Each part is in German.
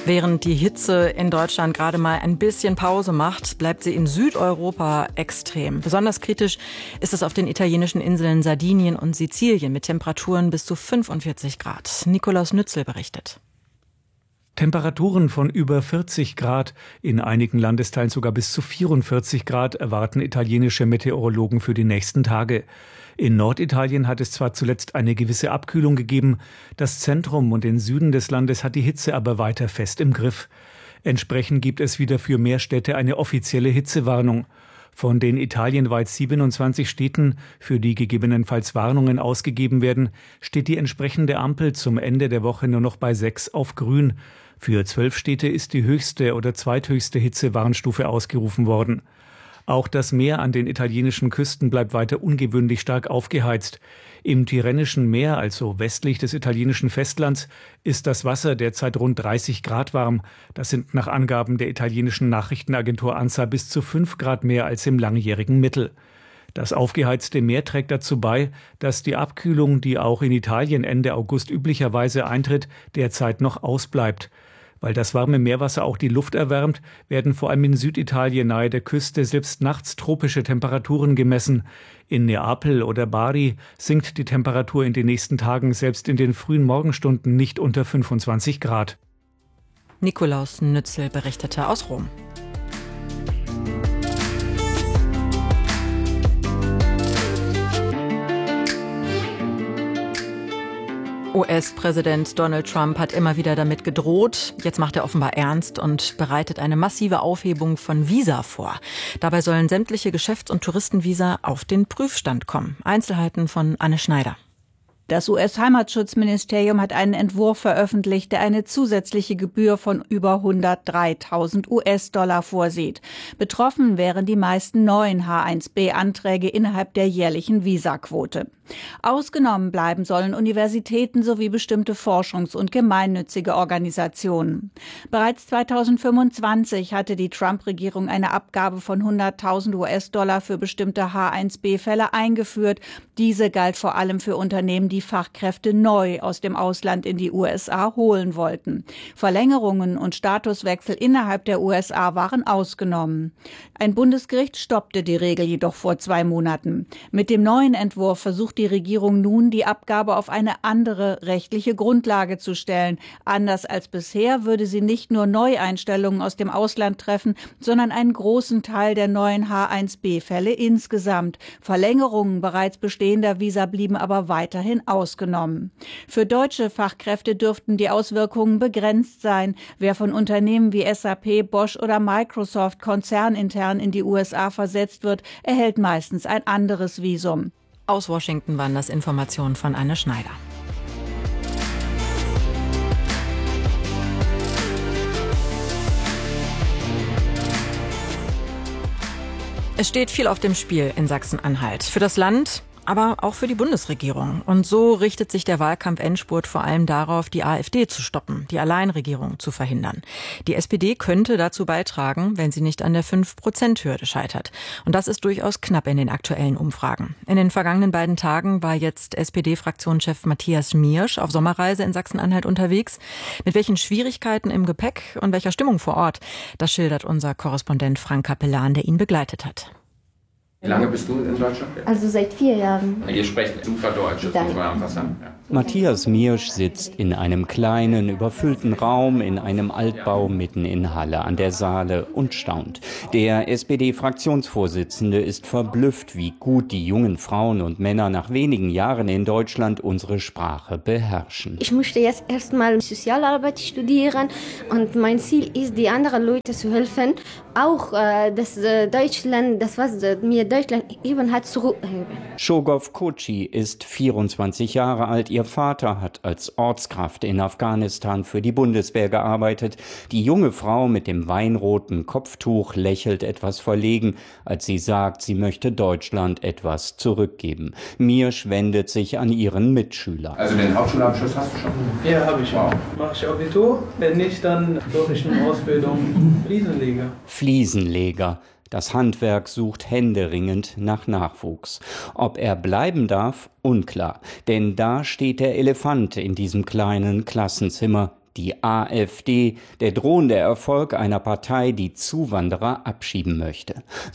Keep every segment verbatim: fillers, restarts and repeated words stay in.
Während die Hitze in Deutschland gerade mal ein bisschen Pause macht, bleibt sie in Südeuropa extrem. Besonders kritisch ist es auf den italienischen Inseln Sardinien und Sizilien mit Temperaturen bis zu fünfundvierzig Grad. Nikolaus Nützel berichtet. Temperaturen von über vierzig Grad, in einigen Landesteilen sogar bis zu vierundvierzig Grad erwarten italienische Meteorologen für die nächsten Tage. In Norditalien hat es zwar zuletzt eine gewisse Abkühlung gegeben, das Zentrum und den Süden des Landes hat die Hitze aber weiter fest im Griff. Entsprechend gibt es wieder für mehr Städte eine offizielle Hitzewarnung. Von den italienweit siebenundzwanzig Städten, für die gegebenenfalls Warnungen ausgegeben werden, steht die entsprechende Ampel zum Ende der Woche nur noch bei sechs auf grün. Für zwölf Städte ist die höchste oder zweithöchste Hitzewarnstufe ausgerufen worden. Auch das Meer an den italienischen Küsten bleibt weiter ungewöhnlich stark aufgeheizt. Im Tyrrhenischen Meer, also westlich des italienischen Festlands, ist das Wasser derzeit rund dreißig Grad warm. Das sind nach Angaben der italienischen Nachrichtenagentur ANSA bis zu fünf Grad mehr als im langjährigen Mittel. Das aufgeheizte Meer trägt dazu bei, dass die Abkühlung, die auch in Italien Ende August üblicherweise eintritt, derzeit noch ausbleibt. Weil das warme Meerwasser auch die Luft erwärmt, werden vor allem in Süditalien nahe der Küste selbst nachts tropische Temperaturen gemessen. In Neapel oder Bari sinkt die Temperatur in den nächsten Tagen selbst in den frühen Morgenstunden nicht unter fünfundzwanzig Grad. Nikolaus Nützel berichtete aus Rom. U S-Präsident Donald Trump hat immer wieder damit gedroht. Jetzt macht er offenbar ernst und bereitet eine massive Aufhebung von Visa vor. Dabei sollen sämtliche Geschäfts- und Touristenvisa auf den Prüfstand kommen. Einzelheiten von Anne Schneider. Das U S-Heimatschutzministerium hat einen Entwurf veröffentlicht, der eine zusätzliche Gebühr von über hundertdreitausend U S-Dollar vorsieht. Betroffen wären die meisten neuen H eins B-Anträge innerhalb der jährlichen Visaquote. Ausgenommen bleiben sollen Universitäten sowie bestimmte Forschungs- und gemeinnützige Organisationen. Bereits zweitausendfünfundzwanzig hatte die Trump-Regierung eine Abgabe von hunderttausend U S-Dollar für bestimmte H eins B-Fälle eingeführt. Diese galt vor allem für Unternehmen, die Fachkräfte neu aus dem Ausland in die U S A holen wollten. Verlängerungen und Statuswechsel innerhalb der U S A waren ausgenommen. Ein Bundesgericht stoppte die Regel jedoch vor zwei Monaten. Mit dem neuen Entwurf versucht die Regierung nun, die Abgabe auf eine andere rechtliche Grundlage zu stellen. Anders als bisher würde sie nicht nur Neueinstellungen aus dem Ausland treffen, sondern einen großen Teil der neuen H eins B-Fälle insgesamt. Verlängerungen bereits bestehender Visa blieben aber weiterhin ausgenommen. Für deutsche Fachkräfte dürften die Auswirkungen begrenzt sein. Wer von Unternehmen wie S A P, Bosch oder Microsoft konzernintern in die U S A versetzt wird, erhält meistens ein anderes Visum. Aus Washington waren das Informationen von Anne Schneider. Es steht viel auf dem Spiel in Sachsen-Anhalt. Für das Land, aber auch für die Bundesregierung. Und so richtet sich der Wahlkampf-Endspurt vor allem darauf, die AfD zu stoppen, die Alleinregierung zu verhindern. Die S P D könnte dazu beitragen, wenn sie nicht an der fünf Prozent Hürde scheitert. Und das ist durchaus knapp in den aktuellen Umfragen. In den vergangenen beiden Tagen war jetzt S P D-Fraktionschef Matthias Miersch auf Sommerreise in Sachsen-Anhalt unterwegs. Mit welchen Schwierigkeiten im Gepäck und welcher Stimmung vor Ort, das schildert unser Korrespondent Frank Capellan, der ihn begleitet hat. Wie lange bist du in Deutschland? Also seit vier Jahren. Ihr sprecht super Deutsch, das muss man einfach sagen. Ja. Matthias Miersch sitzt in einem kleinen, überfüllten Raum in einem Altbau mitten in Halle an der Saale und staunt. Der S P D-Fraktionsvorsitzende ist verblüfft, wie gut die jungen Frauen und Männer nach wenigen Jahren in Deutschland unsere Sprache beherrschen. Ich möchte jetzt erstmal Sozialarbeit studieren und mein Ziel ist, die anderen Leute zu helfen. Auch äh, das äh, Deutschland, das was äh, mir Deutschland eben hat, zurückheben. Shogof Kochi ist vierundzwanzig Jahre alt. Ihr Vater hat als Ortskraft in Afghanistan für die Bundeswehr gearbeitet. Die junge Frau mit dem weinroten Kopftuch lächelt etwas verlegen, als sie sagt, sie möchte Deutschland etwas zurückgeben. Miersch wendet sich an ihren Mitschüler. Also den Hauptschulabschluss hast du schon? Ja, habe ich. Wow. Mache ich Abitur, wenn nicht, dann suche ich eine Ausbildung Fliesenleger. Fliesenleger. Das Handwerk sucht händeringend nach Nachwuchs. Ob er bleiben darf, unklar. Denn da steht der Elefant in diesem kleinen Klassenzimmer, die AfD, der drohende Erfolg einer Partei, die Zuwanderer abschieben möchte.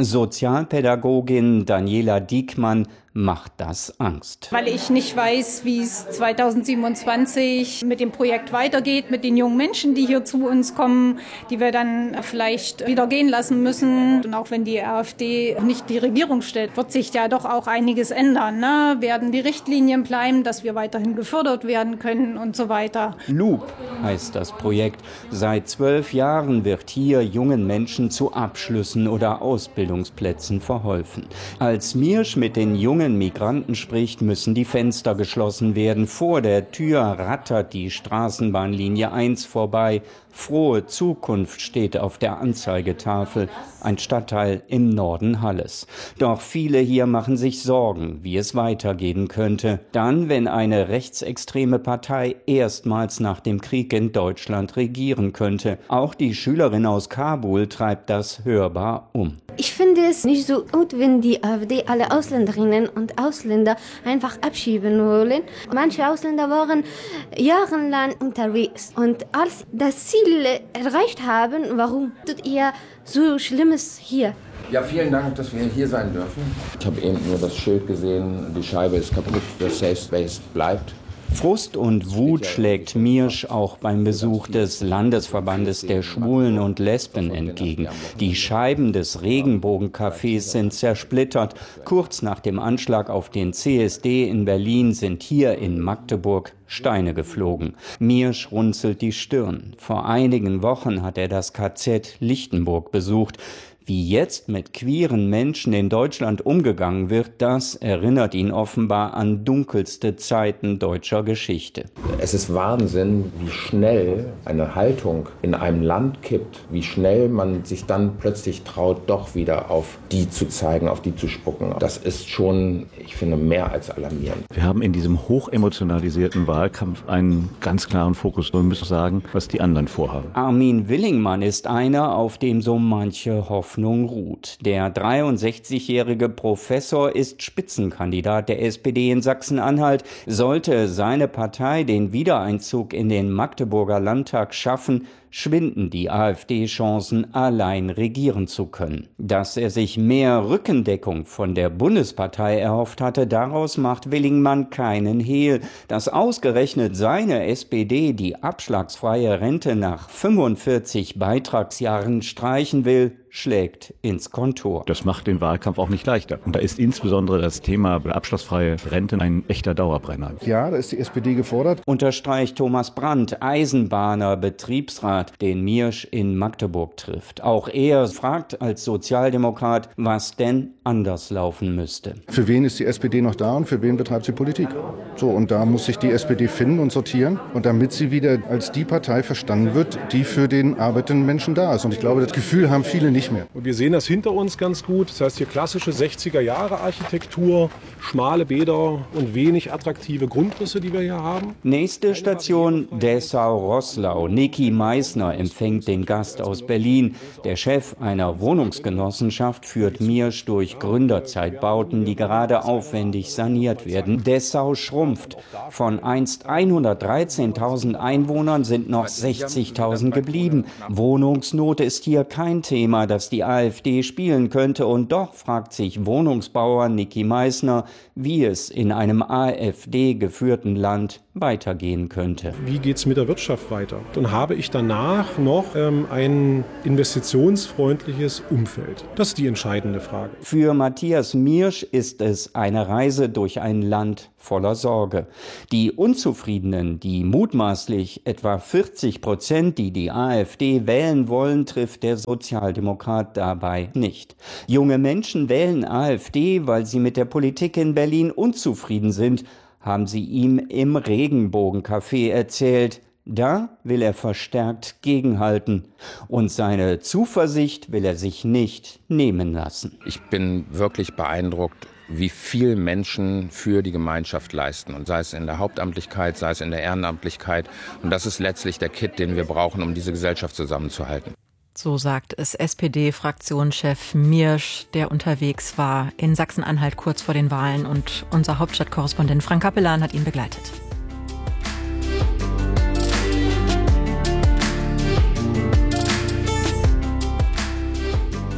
Sozialpädagogin Daniela Diekmann macht das Angst. Weil ich nicht weiß, wie es zweitausendsiebenundzwanzig mit dem Projekt weitergeht, mit den jungen Menschen, die hier zu uns kommen, die wir dann vielleicht wieder gehen lassen müssen. Und auch wenn die AfD nicht die Regierung stellt, wird sich ja doch auch einiges ändern. Ne? Werden die Richtlinien bleiben, dass wir weiterhin gefördert werden können und so weiter. Loop heißt das Projekt. Seit zwölf Jahren wird hier jungen Menschen zu Abschlüssen oder Ausbildungsplätzen verholfen. Als Miersch mit den jungen Migranten spricht, müssen die Fenster geschlossen werden. Vor der Tür rattert die Straßenbahnlinie eins vorbei. Frohe Zukunft steht auf der Anzeigetafel, ein Stadtteil im Norden Halles. Doch viele hier machen sich Sorgen, wie es weitergehen könnte. Dann, wenn eine rechtsextreme Partei erstmals nach dem Krieg in Deutschland regieren könnte. Auch die Schülerin aus Kabul treibt das hörbar um. Ich finde es nicht so gut, wenn die AfD alle Ausländerinnen und Ausländer einfach abschieben wollen. Manche Ausländer waren jahrelang unterwegs. Und als das Ziel erreicht haben, warum tut ihr so Schlimmes hier? Ja, vielen Dank, dass wir hier sein dürfen. Ich habe eben nur das Schild gesehen, die Scheibe ist kaputt, der Safe Space bleibt. Frust und Wut schlägt Miersch auch beim Besuch des Landesverbandes der Schwulen und Lesben entgegen. Die Scheiben des Regenbogencafés sind zersplittert. Kurz nach dem Anschlag auf den C S D in Berlin sind hier in Magdeburg Steine geflogen. Miersch runzelt die Stirn. Vor einigen Wochen hat er das K Z Lichtenburg besucht. Wie jetzt mit queeren Menschen in Deutschland umgegangen wird, das erinnert ihn offenbar an dunkelste Zeiten deutscher Geschichte. Es ist Wahnsinn, wie schnell eine Haltung in einem Land kippt, wie schnell man sich dann plötzlich traut, doch wieder auf die zu zeigen, auf die zu spucken. Das ist schon, ich finde, mehr als alarmierend. Wir haben in diesem hochemotionalisierten Wahlkampf einen ganz klaren Fokus. Wir müssen sagen, was die anderen vorhaben. Armin Willingmann ist einer, auf dem so manche Hoffnung ruht. Der dreiundsechzigjährige Professor ist Spitzenkandidat der S P D in Sachsen-Anhalt. Sollte seine Partei den Wiedereinzug in den Magdeburger Landtag schaffen, schwinden die AfD-Chancen, allein regieren zu können. Dass er sich mehr Rückendeckung von der Bundespartei erhofft hatte, daraus macht Willingmann keinen Hehl. Dass ausgerechnet seine S P D die abschlagsfreie Rente nach fünfundvierzig Beitragsjahren streichen will, schlägt ins Kontor. Das macht den Wahlkampf auch nicht leichter. Und da ist insbesondere das Thema abschlagsfreie Rente ein echter Dauerbrenner. Ja, da ist die S P D gefordert. Unterstreicht Thomas Brandt, Eisenbahner, Betriebsrat, den Miersch in Magdeburg trifft. Auch er fragt als Sozialdemokrat, was denn anders laufen müsste. Für wen ist die S P D noch da und für wen betreibt sie Politik? So, und da muss sich die S P D finden und sortieren. Und damit sie wieder als die Partei verstanden wird, die für den arbeitenden Menschen da ist. Und ich glaube, das Gefühl haben viele nicht mehr. Und wir sehen das hinter uns ganz gut. Das heißt, hier klassische sechziger-Jahre-Architektur, schmale Bäder und wenig attraktive Grundrisse, die wir hier haben. Nächste Station Dessau-Roßlau. Niki Meissner empfängt den Gast aus Berlin. Der Chef einer Wohnungsgenossenschaft führt Miersch durch Gründerzeitbauten, die gerade aufwendig saniert werden. Dessau schrumpft. Von einst hundertdreizehntausend Einwohnern sind noch sechzigtausend geblieben. Wohnungsnot ist hier kein Thema, das die AfD spielen könnte. Und doch fragt sich Wohnungsbauer Niki Meissner, wie es in einem AfD-geführten Land weitergehen könnte. Wie geht es mit der Wirtschaft weiter? Dann habe ich danach noch ähm, ein investitionsfreundliches Umfeld. Das ist die entscheidende Frage. Für Matthias Miersch ist es eine Reise durch ein Land voller Sorge. Die Unzufriedenen, die mutmaßlich etwa vierzig Prozent, die die AfD wählen wollen, trifft der Sozialdemokrat dabei nicht. Junge Menschen wählen AfD, weil sie mit der Politik in Berlin unzufrieden sind, haben sie ihm im Regenbogencafé erzählt. Da will er verstärkt gegenhalten. Und seine Zuversicht will er sich nicht nehmen lassen. Ich bin wirklich beeindruckt, wie viel Menschen für die Gemeinschaft leisten. Und sei es in der Hauptamtlichkeit, sei es in der Ehrenamtlichkeit. Und das ist letztlich der Kit, den wir brauchen, um diese Gesellschaft zusammenzuhalten. So sagt es S P D-Fraktionschef Miersch, der unterwegs war in Sachsen-Anhalt kurz vor den Wahlen. Und unser Hauptstadtkorrespondent Frank Kappelan hat ihn begleitet.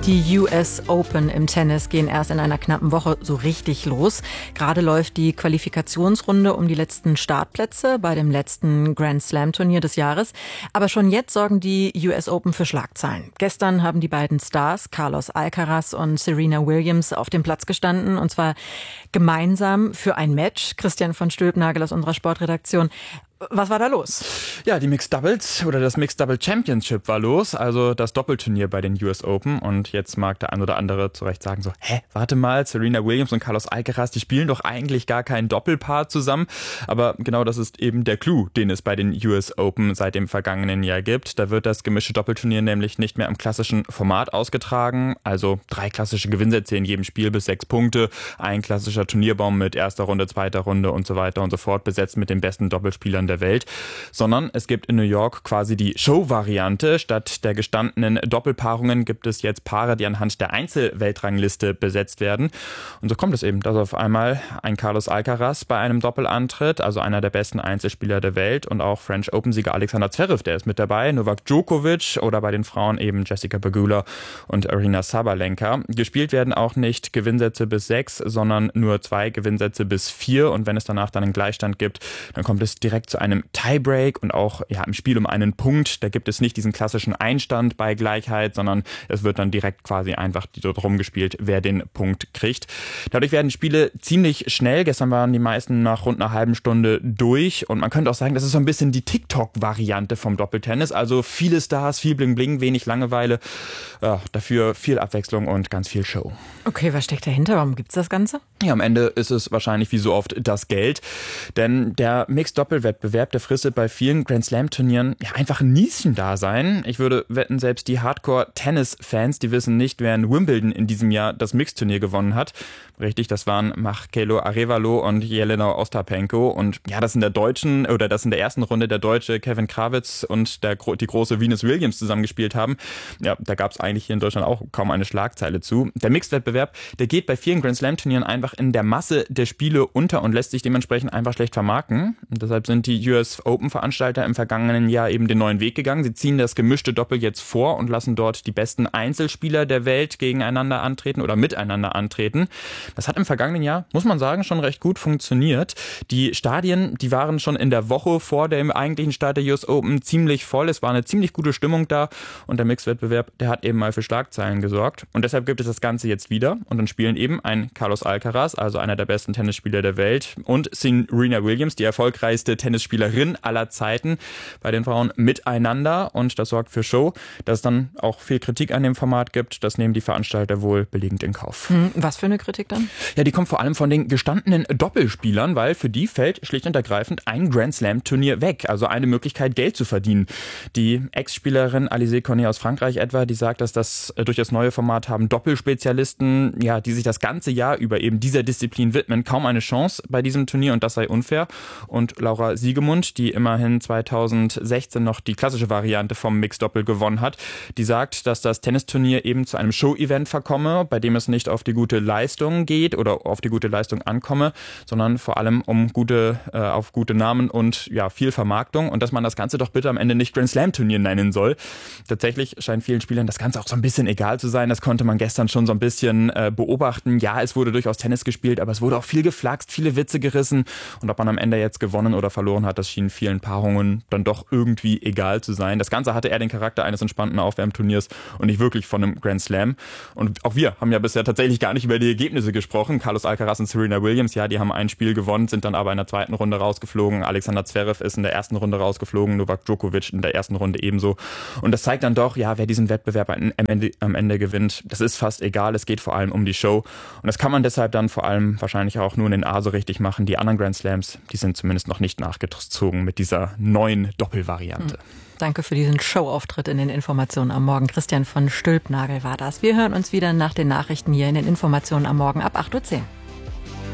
Die U S Open im Tennis gehen erst in einer knappen Woche so richtig los. Gerade läuft die Qualifikationsrunde um die letzten Startplätze bei dem letzten Grand Slam Turnier des Jahres. Aber schon jetzt sorgen die U S Open für Schlagzeilen. Gestern haben die beiden Stars, Carlos Alcaraz und Serena Williams, auf dem Platz gestanden. Und zwar gemeinsam für ein Match. Christian von Stülpnagel aus unserer Sportredaktion. Was war da los? Ja, die Mixed Doubles oder das Mixed Double Championship war los, also das Doppelturnier bei den U S Open. Und jetzt mag der ein oder andere zu Recht sagen so, hä, warte mal, Serena Williams und Carlos Alcaraz, die spielen doch eigentlich gar kein Doppelpaar zusammen. Aber genau das ist eben der Clou, den es bei den U S Open seit dem vergangenen Jahr gibt. Da wird das gemischte Doppelturnier nämlich nicht mehr im klassischen Format ausgetragen. Also drei klassische Gewinnsätze in jedem Spiel bis sechs Punkte, ein klassischer Turnierbaum mit erster Runde, zweiter Runde und so weiter und so fort, besetzt mit den besten Doppelspielern der Welt, sondern es gibt in New York quasi die Show-Variante. Statt der gestandenen Doppelpaarungen gibt es jetzt Paare, die anhand der Einzelweltrangliste besetzt werden. Und so kommt es eben, dass auf einmal ein Carlos Alcaraz bei einem Doppel antritt, also einer der besten Einzelspieler der Welt, und auch French Open-Sieger Alexander Zverev, der ist mit dabei, Novak Djokovic oder bei den Frauen eben Jessica Pegula und Aryna Sabalenka. Gespielt werden auch nicht Gewinnsätze bis sechs, sondern nur zwei Gewinnsätze bis vier, und wenn es danach dann einen Gleichstand gibt, dann kommt es direkt zu einem Tiebreak und auch ja im Spiel um einen Punkt. Da gibt es nicht diesen klassischen Einstand bei Gleichheit, sondern es wird dann direkt quasi einfach darum gespielt, wer den Punkt kriegt. Dadurch werden Spiele ziemlich schnell. Gestern waren die meisten nach rund einer halben Stunde durch, und man könnte auch sagen, das ist so ein bisschen die TikTok-Variante vom Doppeltennis. Also viele Stars, viel Bling Bling, wenig Langeweile. Ja, dafür viel Abwechslung und ganz viel Show. Okay, was steckt dahinter? Warum gibt's das Ganze? Ja, am Ende ist es wahrscheinlich wie so oft das Geld. Denn der Mixed-Doppel-Wettbewerb, der fristet bei vielen Grand-Slam-Turnieren ja einfach ein Nieschen-Dasein. Ich würde wetten, selbst die Hardcore-Tennis-Fans, die wissen nicht, wer in Wimbledon in diesem Jahr das Mixed-Turnier gewonnen hat. Richtig, das waren Marcelo Arevalo und Jelena Ostapenko. Und ja, das in der deutschen, oder das in der ersten Runde der Deutsche Kevin Krawitz und der, die große Venus Williams zusammengespielt haben. Ja, da gab es eigentlich hier in Deutschland auch kaum eine Schlagzeile zu. Der Mixed-Wettbewerb, der geht bei vielen Grand-Slam-Turnieren einfach in der Masse der Spiele unter und lässt sich dementsprechend einfach schlecht vermarkten. Und deshalb sind die U S Open-Veranstalter im vergangenen Jahr eben den neuen Weg gegangen. Sie ziehen das gemischte Doppel jetzt vor und lassen dort die besten Einzelspieler der Welt gegeneinander antreten oder miteinander antreten. Das hat im vergangenen Jahr, muss man sagen, schon recht gut funktioniert. Die Stadien, die waren schon in der Woche vor dem eigentlichen Start der U S Open ziemlich voll. Es war eine ziemlich gute Stimmung da, und der Mixed-Wettbewerb, der hat eben mal für Schlagzeilen gesorgt. Und deshalb gibt es das Ganze jetzt wieder, und dann spielen eben ein Carlos Alcaraz, also einer der besten Tennisspieler der Welt, und Serena Williams, die erfolgreichste Tennisspielerin aller Zeiten, bei den Frauen miteinander, und das sorgt für Show. Dass es dann auch viel Kritik an dem Format gibt, das nehmen die Veranstalter wohl billigend in Kauf. Was für eine Kritik dann? Ja, die kommt vor allem von den gestandenen Doppelspielern, weil für die fällt schlicht und ergreifend ein Grand Slam Turnier weg, also eine Möglichkeit, Geld zu verdienen. Die Ex-Spielerin Alizé Cornet aus Frankreich etwa, die sagt, dass das durch das neue Format haben Doppelspezialisten, ja, die sich das ganze Jahr über eben dieser Disziplin widmen, kaum eine Chance bei diesem Turnier, und das sei unfair. Und Laura Siegemund, die immerhin zweitausendsechzehn noch die klassische Variante vom Mixed-Doppel gewonnen hat, die sagt, dass das Tennisturnier eben zu einem Show-Event verkomme, bei dem es nicht auf die gute Leistung geht oder auf die gute Leistung ankomme, sondern vor allem um gute, äh, auf gute Namen und ja, viel Vermarktung, und dass man das Ganze doch bitte am Ende nicht Grand Slam Turnier nennen soll. Tatsächlich scheint vielen Spielern das Ganze auch so ein bisschen egal zu sein. Das konnte man gestern schon so ein bisschen äh, beobachten. Ja, es wurde durchaus Tennis gespielt, aber es wurde auch viel geflaxt, viele Witze gerissen, und ob man am Ende jetzt gewonnen oder verloren hat, das schien vielen Paarungen dann doch irgendwie egal zu sein. Das Ganze hatte eher den Charakter eines entspannten Aufwärmturniers und nicht wirklich von einem Grand Slam. Und auch wir haben ja bisher tatsächlich gar nicht über die Ergebnisse gesprochen. Carlos Alcaraz und Serena Williams, ja, die haben ein Spiel gewonnen, sind dann aber in der zweiten Runde rausgeflogen. Alexander Zverev ist in der ersten Runde rausgeflogen, Novak Djokovic in der ersten Runde ebenso. Und das zeigt dann doch, ja, wer diesen Wettbewerb am Ende, am Ende gewinnt, das ist fast egal. Es geht vor allem um die Show. Und das kann man deshalb dann vor allem wahrscheinlich auch nur in den A so richtig machen. Die anderen Grand Slams, die sind zumindest noch nicht nachgezogen mit dieser neuen Doppelvariante. Hm. Danke für diesen Showauftritt in den Informationen am Morgen. Christian von Stülpnagel war das. Wir hören uns wieder nach den Nachrichten hier in den Informationen am Morgen ab acht Uhr zehn.